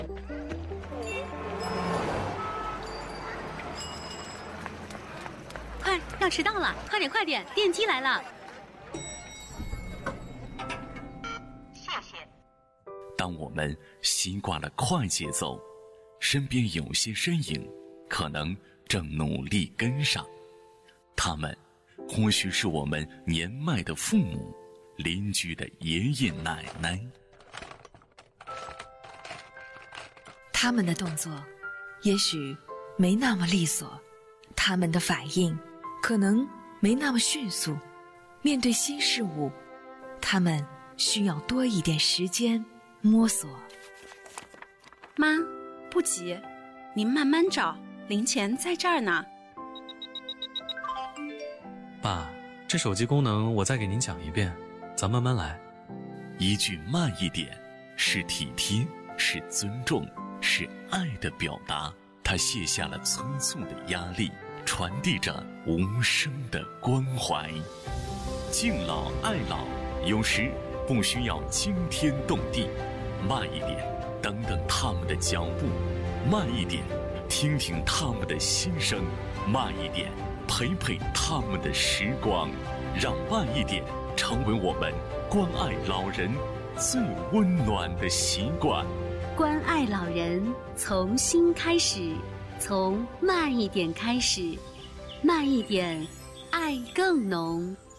快，要迟到了！快点，快点，电梯来了。 谢谢。 当我们习惯了快节奏，身边有些身影可能正努力跟上。他们或许是我们年迈的父母，邻居的爷爷奶奶。 他们的动作也许没那么利索，他们的反应可能没那么迅速。面对新事物，他们需要多一点时间摸索。 妈，不急，您慢慢找，零钱在这儿呢。 爸，这手机功能我再给您讲一遍，咱慢慢来。 一句慢一点，是体贴，是尊重，是爱的表达。他卸下了催促的压力，传递着无声的关怀。敬老爱老，有时不需要惊天动地，慢一点，等等他们的脚步；慢一点，听听他们的心声；慢一点，陪陪他们的时光。让慢一点成为我们关爱老人最温暖的习惯。 关爱老人，从心开始，从慢一点开始，慢一点，爱更浓。